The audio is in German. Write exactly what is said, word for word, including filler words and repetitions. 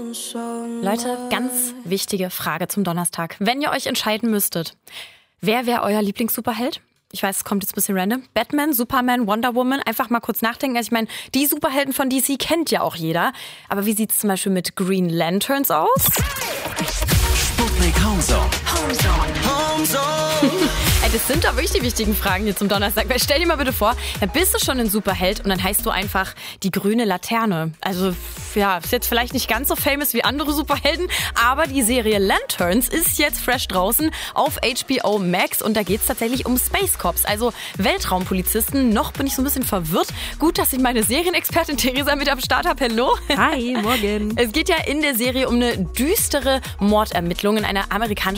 Leute, ganz wichtige Frage zum Donnerstag. Wenn ihr euch entscheiden müsstet, wer wäre euer Lieblings-Superheld? Ich weiß, es kommt jetzt ein bisschen random. Batman, Superman, Wonder Woman. Einfach mal kurz nachdenken. Also ich meine, die Superhelden von D C kennt ja auch jeder. Aber wie sieht es zum Beispiel mit Green Lanterns aus? Sputnik Homezone. Homezone. Homezone. Ey, das sind doch wirklich die wichtigen Fragen hier zum Donnerstag. Weil stell dir mal bitte vor, dann bist du schon ein Superheld und dann heißt du einfach die grüne Laterne. Also ja, ist jetzt vielleicht nicht ganz so famous wie andere Superhelden, aber die Serie Lanterns ist jetzt fresh draußen auf H B O Max und da geht es tatsächlich um Space Cops, also Weltraumpolizisten. Noch bin ich so ein bisschen verwirrt. Gut, dass ich meine Serienexpertin Theresa mit am Start habe. Hallo. Hi, morgen. Es geht ja in der Serie um eine düstere Mordermittlung in einer amerikanischen